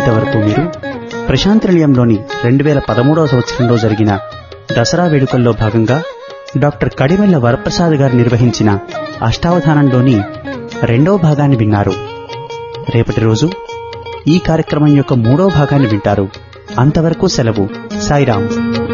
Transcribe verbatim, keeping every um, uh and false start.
ఇంతవరకు మీరు ప్రశాంత్ నిలయంలోని రెండు వేల పదమూడవ సంవత్సరంలో జరిగిన దసరా వేడుకల్లో భాగంగా డాక్టర్ కడిమెళ్ల వరప్రసాద్ గారు నిర్వహించిన అష్టావధానంలోని రెండో భాగాన్ని విన్నారు. రేపటి రోజు ఈ కార్యక్రమం యొక్క మూడో భాగాన్ని వింటారు. అంతవరకు సెలవు. సాయిరాం.